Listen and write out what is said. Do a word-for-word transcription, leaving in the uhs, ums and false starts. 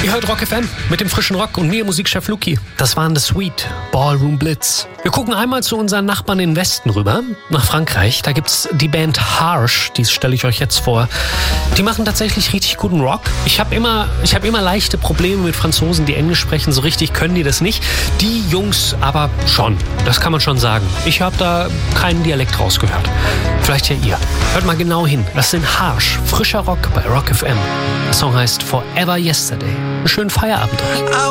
Ihr hört Rock F M mit dem frischen Rock und mir, Musikchef Luki. Das waren The Sweet, Ballroom Blitz. Wir gucken einmal zu unseren Nachbarn in den Westen rüber, nach Frankreich. Da gibt's die Band Harsh, die stelle ich euch jetzt vor. Die machen tatsächlich richtig guten Rock. Ich habe immer, ich hab immer leichte Probleme mit Franzosen, die Englisch sprechen. So richtig können die das nicht. Die Jungs aber schon, das kann man schon sagen. Ich habe da keinen Dialekt rausgehört. Vielleicht ja ihr. Hört mal genau hin. Das sind Harsh, frischer Rock bei Rock F M. Der Song heißt Forever Yesterday. Einen schönen Feierabend euch.